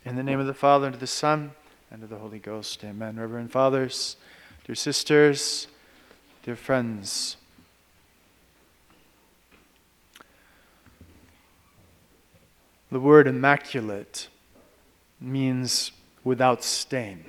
In the name of the Father, and of the Son, and of the Holy Ghost. Amen. Reverend Fathers, dear sisters, dear friends, the word immaculate means without stain.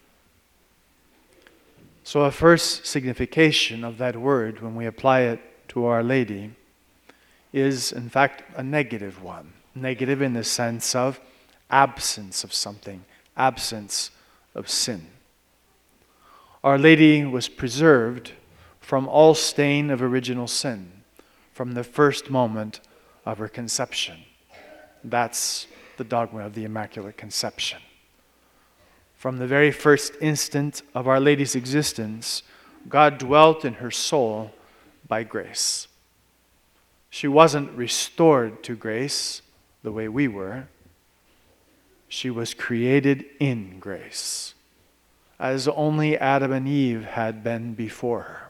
So a first signification of that word, when we apply it to Our Lady, is in fact a negative one. Negative in the sense of absence of something, absence of sin. Our Lady was preserved from all stain of original sin from the first moment of her conception. That's the dogma of the Immaculate Conception. From the very first instant of Our Lady's existence, God dwelt in her soul by grace. She wasn't restored to grace the way we were. She was created in grace, as only Adam and Eve had been before her.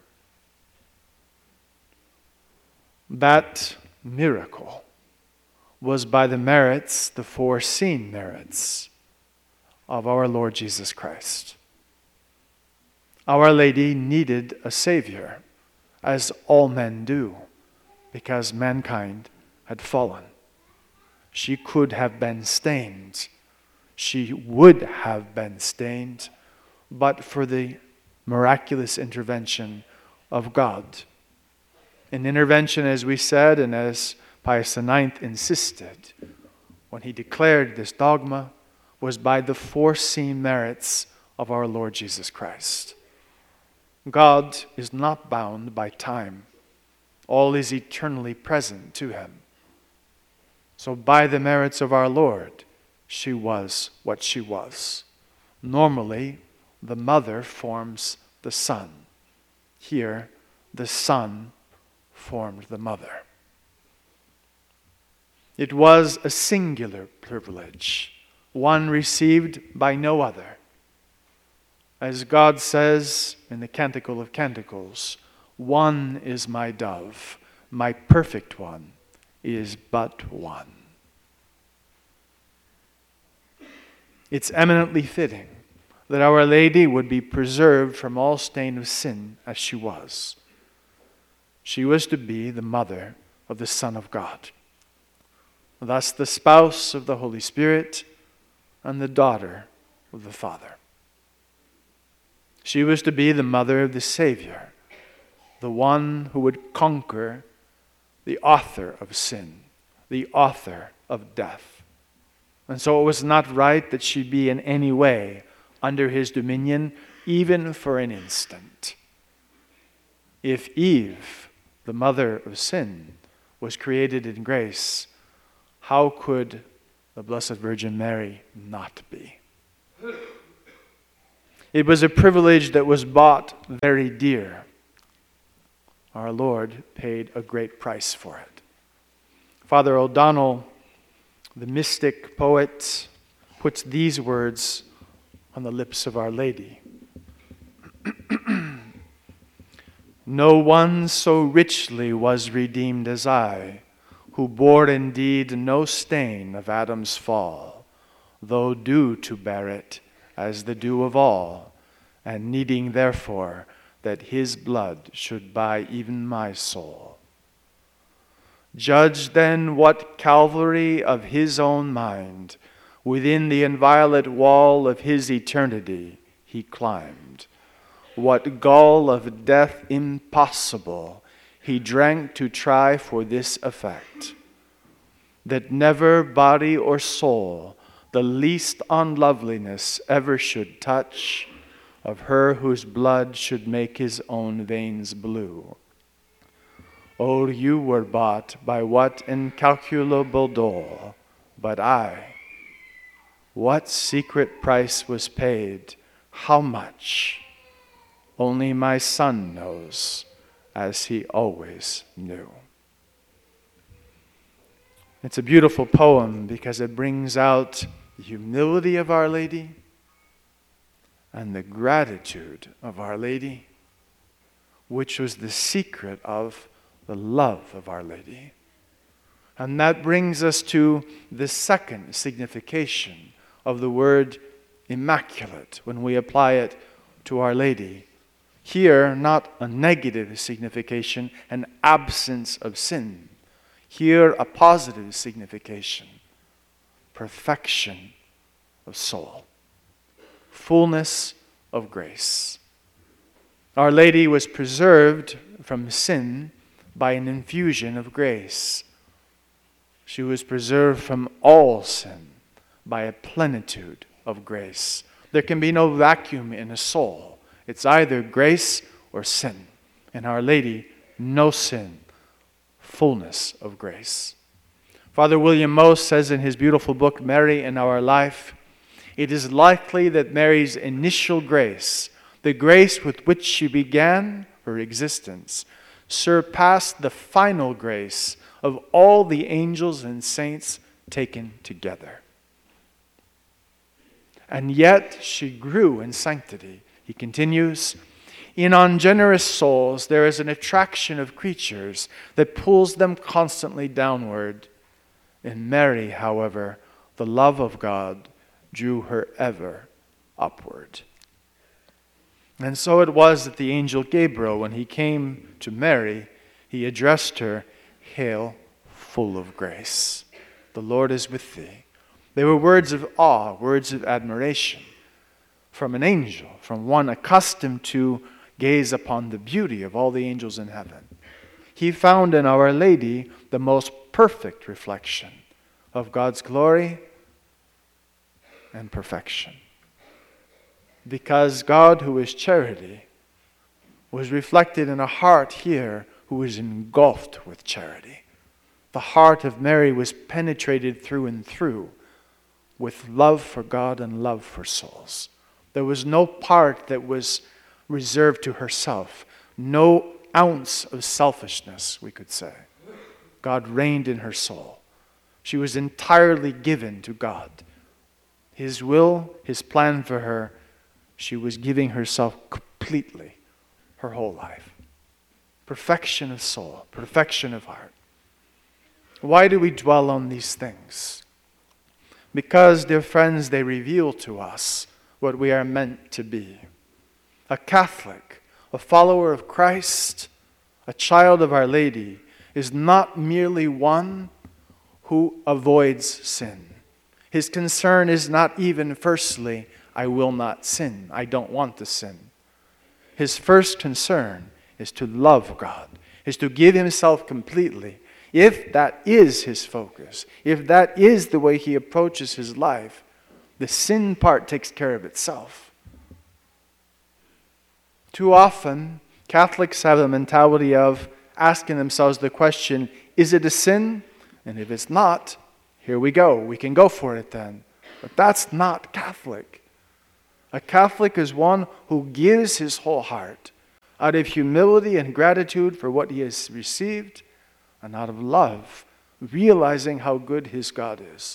That miracle was by the merits, the foreseen merits, of our Lord Jesus Christ. Our Lady needed a Savior, as all men do, because mankind had fallen. She could have been stained. She would have been stained, but for the miraculous intervention of God. An intervention, as we said, and as Pius IX insisted, when he declared this dogma, was by the foreseen merits of our Lord Jesus Christ. God is not bound by time. All is eternally present to him. So by the merits of our Lord, she was what she was. Normally, the mother forms the son. Here, the son formed the mother. It was a singular privilege, one received by no other. As God says in the Canticle of Canticles, one is my dove, my perfect one is but one. It's eminently fitting that Our Lady would be preserved from all stain of sin as she was. She was to be the mother of the Son of God, thus the spouse of the Holy Spirit and the daughter of the Father. She was to be the mother of the Savior, the one who would conquer the author of sin, the author of death. And so it was not right that she be in any way under his dominion, even for an instant. If Eve, the mother of sin, was created in grace, how could the Blessed Virgin Mary not be? It was a privilege that was bought very dear. Our Lord paid a great price for it. Father O'Donnell, the mystic poet, puts these words on the lips of Our Lady. No one so richly was redeemed as I, who bore indeed no stain of Adam's fall, though due to bear it as the due of all, and needing therefore that his blood should buy even my soul. Judge then what Calvary of his own mind, within the inviolate wall of his eternity, he climbed. What gall of death impossible he drank to try for this effect, that never body or soul the least unloveliness ever should touch of her whose blood should make his own veins blue. Oh, you were bought by what incalculable dole, but I, what secret price was paid, how much, only my Son knows, as he always knew. It's a beautiful poem because it brings out the humility of Our Lady and the gratitude of Our Lady, which was the secret of the love of Our Lady. And that brings us to the second signification of the word immaculate when we apply it to Our Lady. Here, not a negative signification, an absence of sin. Here, a positive signification, perfection of soul, fullness of grace. Our Lady was preserved from sin by an infusion of grace. She was preserved from all sin by a plenitude of grace. There can be no vacuum in a soul. It's either grace or sin. In Our Lady, no sin, fullness of grace. Father William Mose says in his beautiful book, Mary in Our Life, it is likely that Mary's initial grace, the grace with which she began her existence, surpassed the final grace of all the angels and saints taken together. And yet she grew in sanctity. He continues, in ungenerous souls there is an attraction of creatures that pulls them constantly downward. In Mary, however, the love of God drew her ever upward. And so it was that the angel Gabriel, when he came to Mary, he addressed her, Hail, full of grace. The Lord is with thee. They were words of awe, words of admiration from an angel, from one accustomed to gaze upon the beauty of all the angels in heaven. He found in Our Lady the most perfect reflection of God's glory and perfection. Because God, who is charity, was reflected in a heart here who is engulfed with charity. The heart of Mary was penetrated through and through with love for God and love for souls. There was no part that was reserved to herself, no ounce of selfishness, we could say. God reigned in her soul. She was entirely given to God. His will, His plan for her, she was giving herself completely, her whole life. Perfection of soul, perfection of heart. Why do we dwell on these things? Because, dear friends, they reveal to us what we are meant to be. A Catholic, a follower of Christ, a child of Our Lady, is not merely one who avoids sin. His concern is not even, firstly, I will not sin. I don't want to sin. His first concern is to love God, is to give himself completely. If that is his focus, if that is the way he approaches his life, the sin part takes care of itself. Too often, Catholics have the mentality of asking themselves the question, is it a sin? And if it's not, here we go. We can go for it then. But that's not Catholic. A Catholic is one who gives his whole heart out of humility and gratitude for what he has received, and out of love, realizing how good his God is.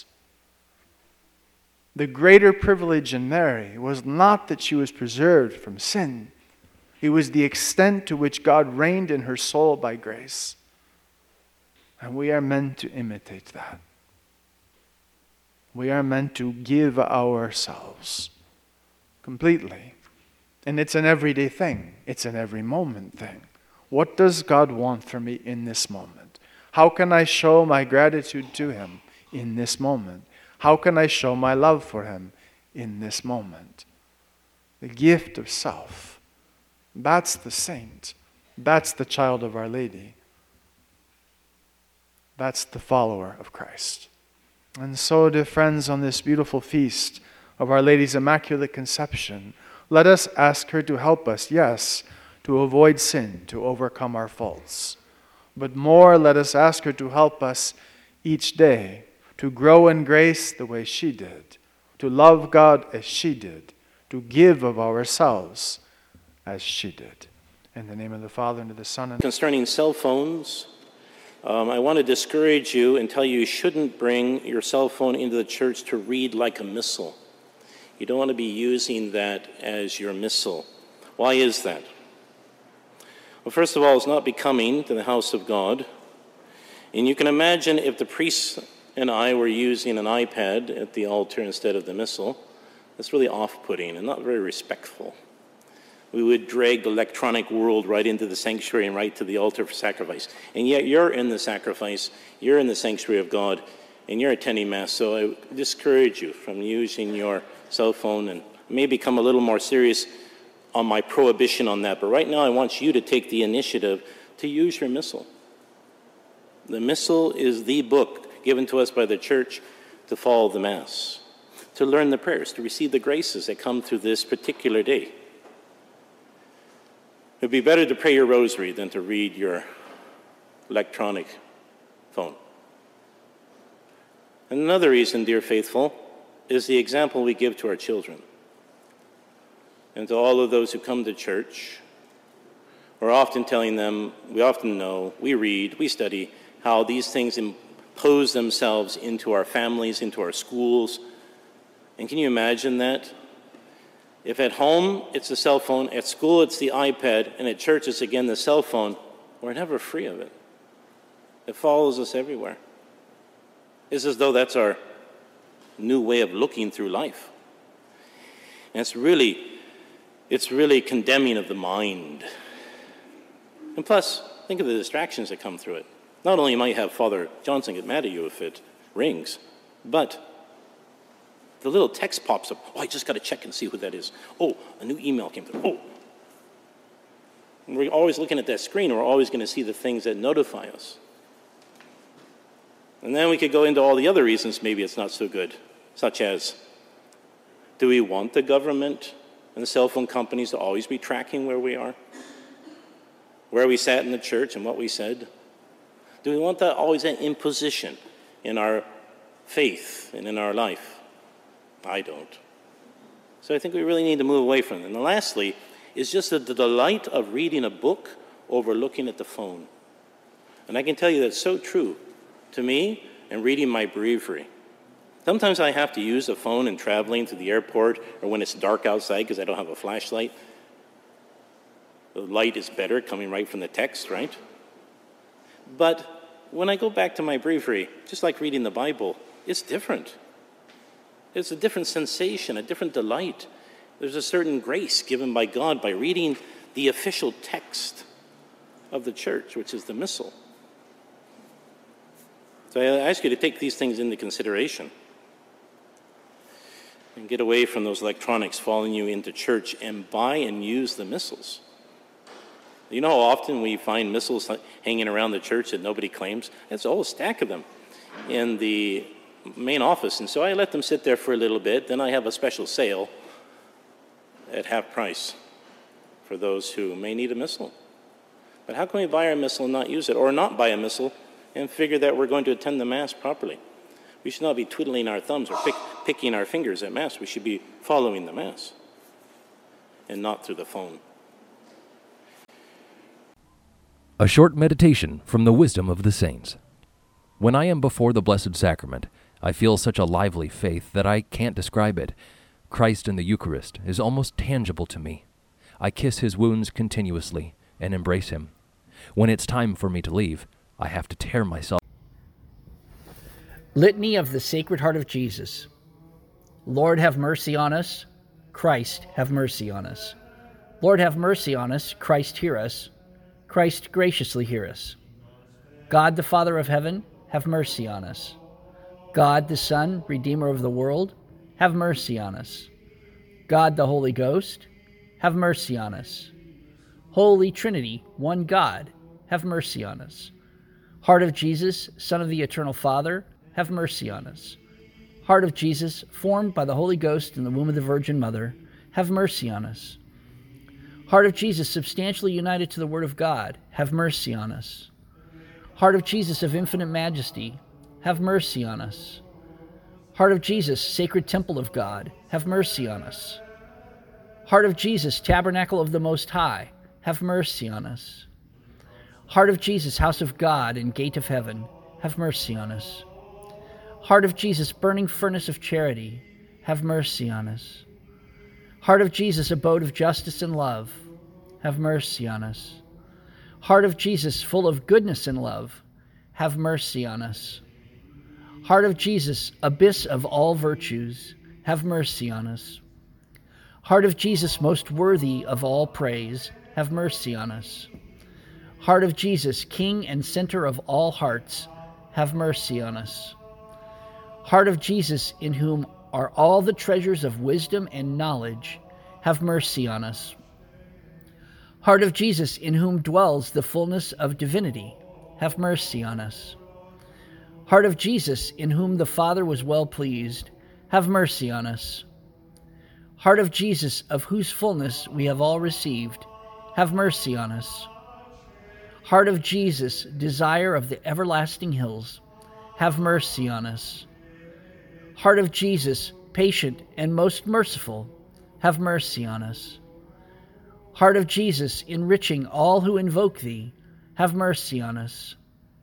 The greater privilege in Mary was not that she was preserved from sin. It was the extent to which God reigned in her soul by grace. And we are meant to imitate that. We are meant to give ourselves completely. And it's an everyday thing. It's an every moment thing. What does God want from me in this moment? How can I show my gratitude to Him in this moment? How can I show my love for Him in this moment? The gift of self. That's the saint. That's the child of Our Lady. That's the follower of Christ. And so, dear friends, on this beautiful feast of Our Lady's Immaculate Conception, let us ask her to help us, yes, to avoid sin, to overcome our faults. But more, let us ask her to help us each day to grow in grace the way she did, to love God as she did, to give of ourselves as she did. In the name of the Father, and of the Son, and concerning cell phones, I want to discourage you and tell you you shouldn't bring your cell phone into the church to read like a missal. You don't want to be using that as your missal. Why is that? Well, first of all, it's not becoming to the house of God. And you can imagine if the priests and I were using an iPad at the altar instead of the missal, that's really off-putting and not very respectful. We would drag the electronic world right into the sanctuary and right to the altar for sacrifice. And yet you're in the sacrifice, you're in the sanctuary of God, and you're attending Mass. So I discourage you from using your cell phone, and may become a little more serious on my prohibition on that. But right now I want you to take the initiative to use your missal. The missal is the book given to us by the Church to follow the Mass, to learn the prayers, to receive the graces that come through this particular day. It would be better to pray your rosary than to read your electronic phone. And another reason, dear faithful, is the example we give to our children. And to all of those who come to church, we're often telling them, we often know, we read, we study, how these things impose themselves into our families, into our schools. And can you imagine that? If at home it's the cell phone, at school it's the iPad, and at church it's again the cell phone, we're never free of it. It follows us everywhere. It's as though that's our new way of looking through life. And it's really condemning of the mind. And plus, think of the distractions that come through it. Not only might have Father Johnson get mad at you if it rings, but the little text pops up. Oh, I just got to check and see who that is. Oh, a new email came through. Oh. And we're always looking at that screen. We're always going to see the things that notify us. And then we could go into all the other reasons maybe it's not so good, such as, do we want the government and the cell phone companies to always be tracking where we are? Where we sat in the church and what we said? Do we want that always an imposition in our faith and in our life? I don't. So I think we really need to move away from it. And lastly, is just the delight of reading a book over looking at the phone. And I can tell you that's so true to me and reading my breviary. Sometimes I have to use the phone in traveling to the airport or when it's dark outside because I don't have a flashlight. The light is better coming right from the text, right? But when I go back to my breviary, just like reading the Bible, it's different. It's a different sensation, a different delight. There's a certain grace given by God by reading the official text of the church, which is the Missal. So I ask you to take these things into consideration and get away from those electronics following you into church and buy and use the missals. You know how often we find missals hanging around the church that nobody claims? It's a whole stack of them in the main office, and so I let them sit there for a little bit. Then I have a special sale at half price for those who may need a missal. But how can we buy our missal and not use it, or not buy a missal and figure that we're going to attend the Mass properly? We should not be twiddling our thumbs or picking our fingers at Mass. We should be following the Mass and not through the phone. A short meditation from the wisdom of the saints. When I am before the Blessed Sacrament, I feel such a lively faith that I can't describe it. Christ in the Eucharist is almost tangible to me. I kiss his wounds continuously and embrace him. When it's time for me to leave, I have to tear myself. Litany of the Sacred Heart of Jesus. Lord, have mercy on us. Christ, have mercy on us. Lord, have mercy on us. Christ, hear us. Christ, graciously hear us. God, the Father of heaven, have mercy on us. God, the Son, Redeemer of the world, have mercy on us. God, the Holy Ghost, have mercy on us. Holy Trinity, one God, have mercy on us. Heart of Jesus, Son of the Eternal Father, have mercy on us. Heart of Jesus, formed by the Holy Ghost in the womb of the Virgin Mother, have mercy on us. Heart of Jesus, substantially united to the Word of God, have mercy on us. Heart of Jesus of infinite majesty, have mercy on us. Heart of Jesus, sacred temple of God, have mercy on us. Heart of Jesus, tabernacle of the Most High, have mercy on us. Heart of Jesus, house of God and gate of heaven, have mercy on us. Heart of Jesus, burning furnace of charity, have mercy on us. Heart of Jesus, abode of justice and love, have mercy on us. Heart of Jesus, full of goodness and love, have mercy on us. Heart of Jesus, abyss of all virtues, have mercy on us. Heart of Jesus, most worthy of all praise, have mercy on us. Heart of Jesus, King and center of all hearts, have mercy on us. Heart of Jesus, in whom are all the treasures of wisdom and knowledge, have mercy on us. Heart of Jesus, in whom dwells the fullness of divinity, have mercy on us. Heart of Jesus, in whom the Father was well pleased, have mercy on us. Heart of Jesus, of whose fullness we have all received, have mercy on us. Heart of Jesus, desire of the everlasting hills, have mercy on us. Heart of Jesus, patient and most merciful, have mercy on us. Heart of Jesus, enriching all who invoke thee, have mercy on us.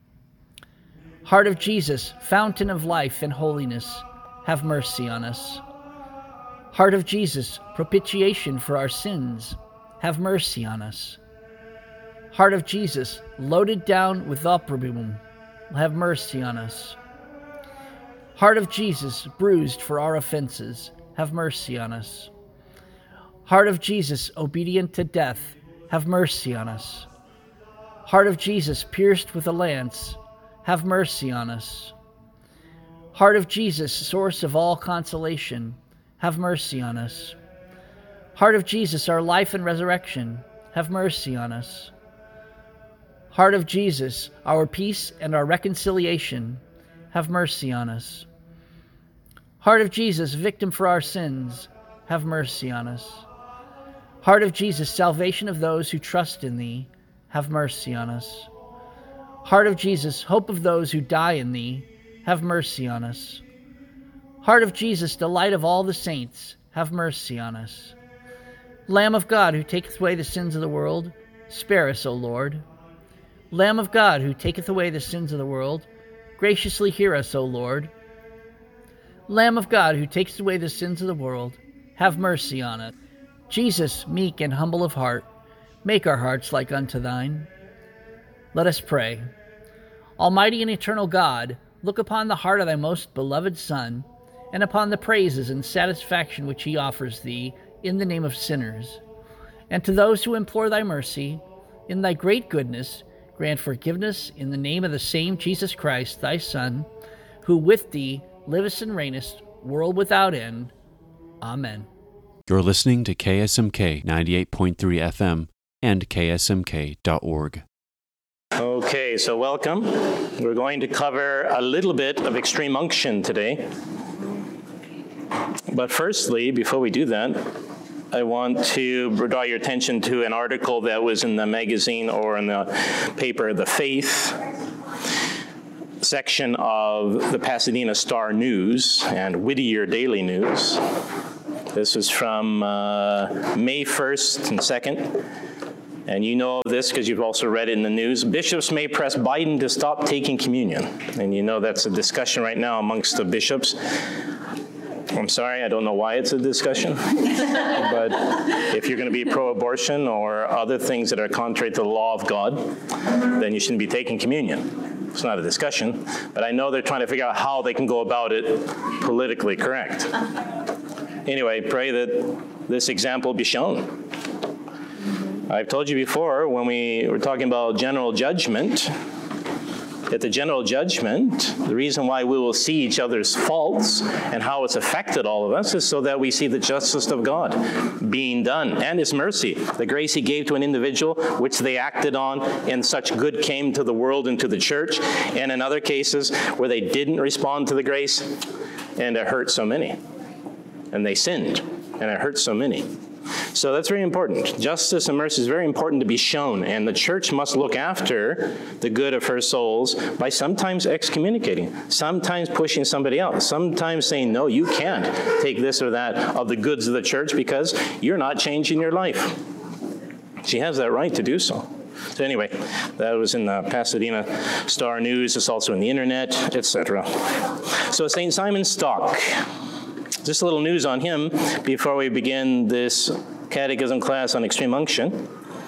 Heart of Jesus, fountain of life and holiness, have mercy on us. Heart of Jesus, propitiation for our sins, have mercy on us. Heart of Jesus, loaded down with opprobrium, have mercy on us. Heart of Jesus, bruised for our offenses, have mercy on us. Heart of Jesus, obedient to death, have mercy on us. Heart of Jesus, pierced with a lance, have mercy on us. Heart of Jesus, source of all consolation, have mercy on us. Heart of Jesus, our life and resurrection, have mercy on us. Heart of Jesus, our peace and our reconciliation, have mercy on us. Heart of Jesus, victim for our sins, have mercy on us. Heart of Jesus, salvation of those who trust in thee, have mercy on us. Heart of Jesus, hope of those who die in thee, have mercy on us. Heart of Jesus, delight of all the saints, have mercy on us. Lamb of God, who taketh away the sins of the world, spare us, O Lord. Lamb of God, who taketh away the sins of the world, graciously hear us, O Lord. Lamb of God, who takes away the sins of the world, have mercy on us. Jesus, meek and humble of heart, make our hearts like unto thine. Let us pray. Almighty and eternal God, look upon the heart of thy most beloved Son, and upon the praises and satisfaction which he offers thee in the name of sinners. And to those who implore thy mercy, in thy great goodness, grant forgiveness in the name of the same Jesus Christ, thy Son, who with thee livest and reignest, world without end. Amen. You're listening to KSMK 98.3 FM and ksmk.org. Okay, so welcome. We're going to cover a little bit of extreme unction today. But firstly, before we do that, I want to draw your attention to an article that was in the magazine or in the paper, The Faith section of the Pasadena Star News and Whittier Daily News. This is from May 1st and 2nd. And you know this because you've also read it in the news. Bishops may press Biden to stop taking communion. And you know that's a discussion right now amongst the bishops. I'm sorry, I don't know why it's a discussion. But if you're going to be pro-abortion or other things that are contrary to the law of God, then you shouldn't be taking communion. It's not a discussion. But I know they're trying to figure out how they can go about it politically correct. Anyway, pray that this example be shown. I've told you before when we were talking about general judgment, that the general judgment, the reason why we will see each other's faults and how it's affected all of us is so that we see the justice of God being done and his mercy, the grace he gave to an individual, which they acted on, and such good came to the world and to the church, and in other cases where they didn't respond to the grace and it hurt so many. And they sinned and it hurt so many. So that's very important. Justice and mercy is very important to be shown, and the church must look after the good of her souls by sometimes excommunicating, sometimes pushing somebody out, sometimes saying, no, you can't take this or that of the goods of the church because you're not changing your life. She has that right to do so. So anyway, that was in the Pasadena Star News. It's also in the internet, etc. So St. Simon Stock. Just a little news on him before we begin this catechism class on extreme unction.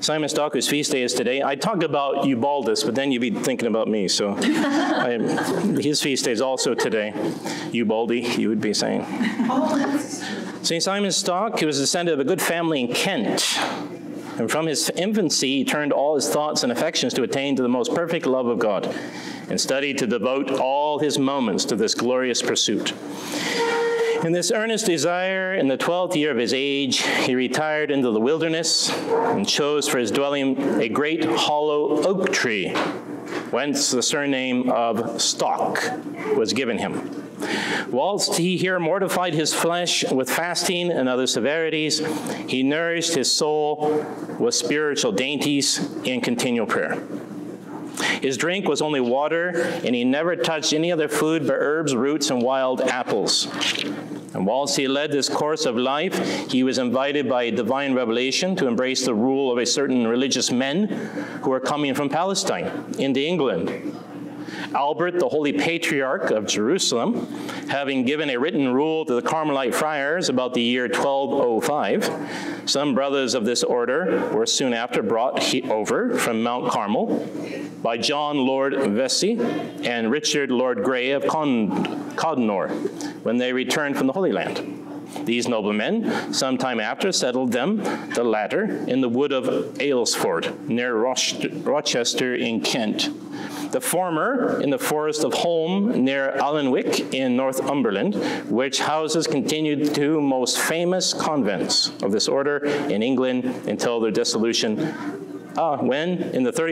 Simon Stock, whose feast day is today. I talked about Ubaldus, but then you'd be thinking about me. So his feast day is also today. Ubaldi, you would be saying. St. Simon Stock, he was descended of a good family in Kent. And from his infancy, he turned all his thoughts and affections to attain to the most perfect love of God, and studied to devote all his moments to this glorious pursuit. In this earnest desire, in the 12th year of his age, he retired into the wilderness and chose for his dwelling a great hollow oak tree, whence the surname of Stock was given him. Whilst he here mortified his flesh with fasting and other severities, he nourished his soul with spiritual dainties in continual prayer. His drink was only water, and he never touched any other food but herbs, roots, and wild apples. And whilst he led this course of life, he was invited by divine revelation to embrace the rule of a certain religious men who were coming from Palestine into England. Albert, the Holy Patriarch of Jerusalem, having given a written rule to the Carmelite friars about the year 1205, some brothers of this order were soon after brought over from Mount Carmel by John Lord Vesey and Richard Lord Grey of Codnor when they returned from the Holy Land. These noblemen, some time after, settled them, the latter, in the wood of Aylesford, near Rochester in Kent. The former in the forest of Holme, near Alnwick in Northumberland, which houses continued two most famous convents of this order in England until their dissolution, when, in the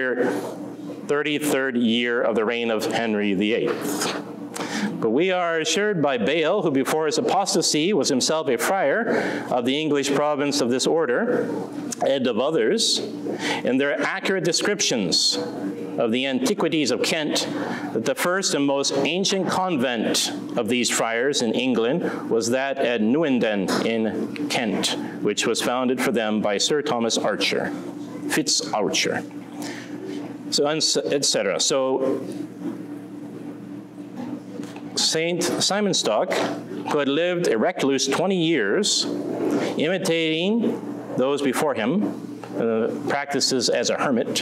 33rd year of the reign of Henry VIII. But we are assured by Bale, who before his apostasy was himself a friar of the English province of this order, and of others, in their accurate descriptions of the antiquities of Kent, that the first and most ancient convent of these friars in England was that at Newenden in Kent, which was founded for them by Sir Thomas Archer, Fitz-Archer, so etc. So Saint Simon Stock, who had lived a recluse 20 years, imitating those before him, practices as a hermit,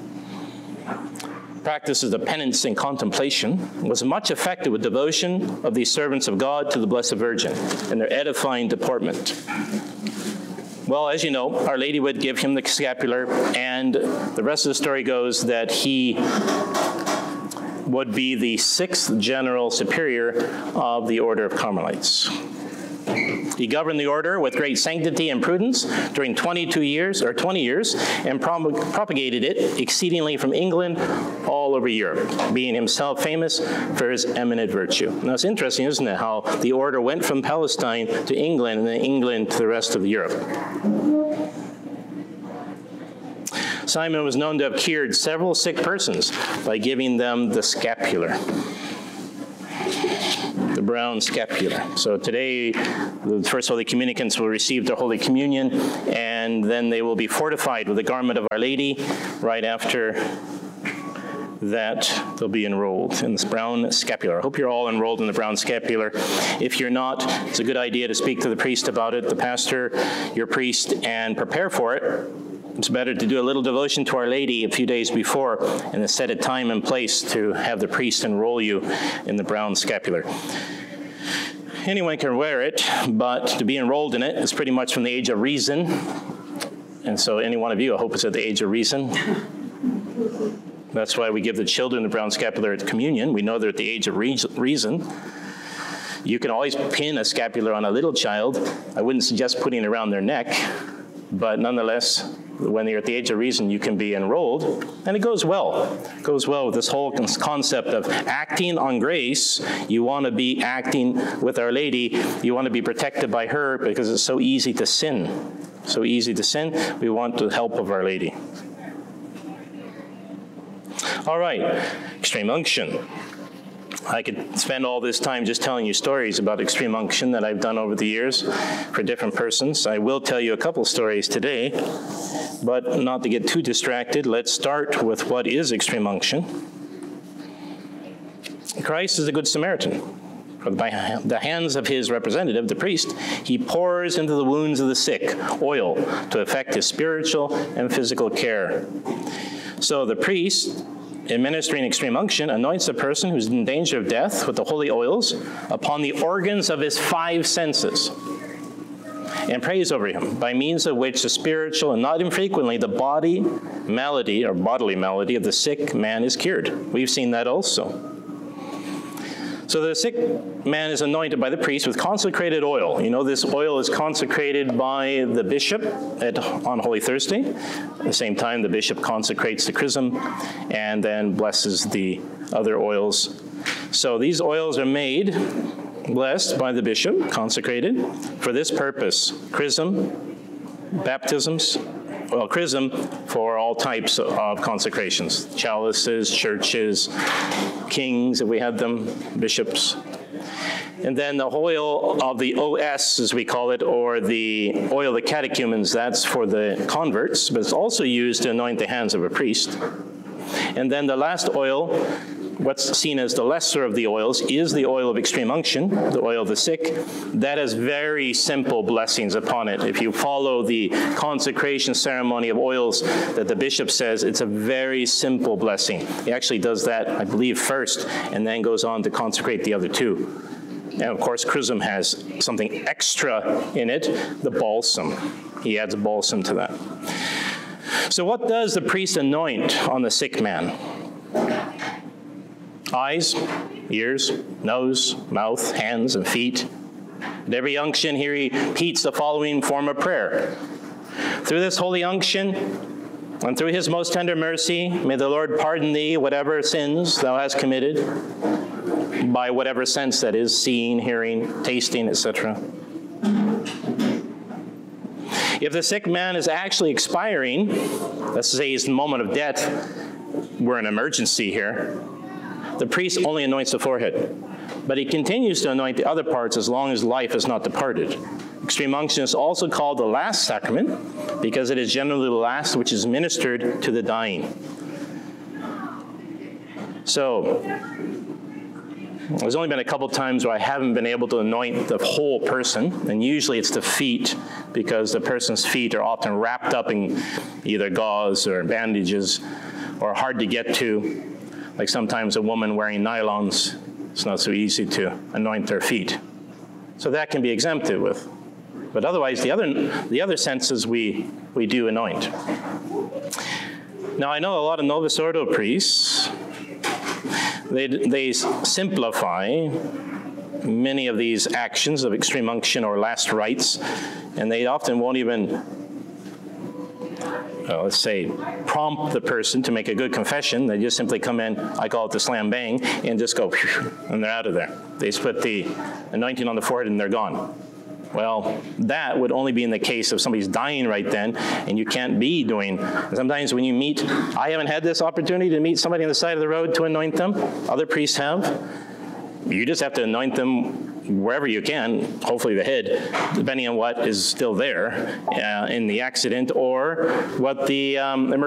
practices of penance and contemplation, was much affected with devotion of these servants of God to the Blessed Virgin and their edifying deportment. Well, as you know, Our Lady would give him the scapular, and the rest of the story goes that he would be the 6th General Superior of the Order of Carmelites. He governed the order with great sanctity and prudence during 20 years, and propagated it exceedingly from England all over Europe, being himself famous for his eminent virtue. Now, it's interesting, isn't it, how the order went from Palestine to England, and then England to the rest of Europe. Simon was known to have cured several sick persons by giving them the scapular, the brown scapular. So today, the First Holy Communicants will receive their Holy Communion, and then they will be fortified with the garment of Our Lady. Right after that, they'll be enrolled in this brown scapular. I hope you're all enrolled in the brown scapular. If you're not, it's a good idea to speak to the priest about it, the pastor, your priest, and prepare for it. It's better to do a little devotion to Our Lady a few days before and then set a time and place to have the priest enroll you in the brown scapular. Anyone can wear it, but to be enrolled in it is pretty much from the age of reason. And so any one of you, I hope, is at the age of reason. That's why we give the children the brown scapular at communion. We know they're at the age of reason. You can always pin a scapular on a little child. I wouldn't suggest putting it around their neck, but nonetheless, when you're at the age of reason, you can be enrolled, and it goes well. It goes well with this whole concept of acting on grace. You want to be acting with Our Lady. You want to be protected by her because it's so easy to sin. So easy to sin. We want the help of Our Lady. All right, extreme unction. I could spend all this time just telling you stories about extreme unction that I've done over the years for different persons. I will tell you a couple stories today, but not to get too distracted, let's start with what is extreme unction. Christ is the Good Samaritan. or by the hands of his representative, the priest, he pours into the wounds of the sick oil to effect his spiritual and physical care. So the priest, administering extreme unction, anoints the person who's in danger of death with the holy oils upon the organs of his 5 senses, and prays over him, by means of which the spiritual and not infrequently the bodily malady of the sick man is cured. We've seen that also. So the sick man is anointed by the priest with consecrated oil. You know, this oil is consecrated by the bishop on Holy Thursday. At the same time, the bishop consecrates the chrism and then blesses the other oils. So these oils are made, blessed by the bishop, consecrated, for this purpose: chrism, baptisms, well, chrism for all types of consecrations, chalices, churches, kings, if we had them, bishops. And then the oil of the OS, as we call it, or the oil of the catechumens, that's for the converts, but it's also used to anoint the hands of a priest. And then the last oil, what's seen as the lesser of the oils, is the oil of extreme unction, the oil of the sick. That has very simple blessings upon it. If you follow the consecration ceremony of oils that the bishop says, it's a very simple blessing. He actually does that, I believe, first, and then goes on to consecrate the other 2. And of course, chrism has something extra in it, the balsam. He adds balsam to that. So what does the priest anoint on the sick man? Eyes, ears, nose, mouth, hands, and feet. At every unction, he repeats the following form of prayer. Through this holy unction, and through his most tender mercy, may the Lord pardon thee whatever sins thou hast committed, by whatever sense that is, seeing, hearing, tasting, etc. If the sick man is actually expiring, let's say he's in the moment of death, we're in an emergency here, the priest only anoints the forehead, but he continues to anoint the other parts as long as life has not departed. Extreme unction is also called the last sacrament because it is generally the last which is ministered to the dying. So, there's only been a couple times where I haven't been able to anoint the whole person, and usually it's the feet, because the person's feet are often wrapped up in either gauze or bandages, or hard to get to. Like sometimes a woman wearing nylons, it's not so easy to anoint their feet. So that can be exempted with. But otherwise, the other senses we do anoint. Now I know a lot of Novus Ordo priests, they simplify many of these actions of extreme unction or last rites, and they often won't even, let's say, prompt the person to make a good confession. They just simply come in, I call it the slam bang, and just go, and they're out of there. They just put the anointing on the forehead and they're gone. Well, that would only be in the case of somebody's dying right then, and you can't be doing. Sometimes when you meet, I haven't had this opportunity to meet somebody on the side of the road to anoint them. Other priests have. You just have to anoint them wherever you can, hopefully the head, depending on what is still there in the accident or what the emergency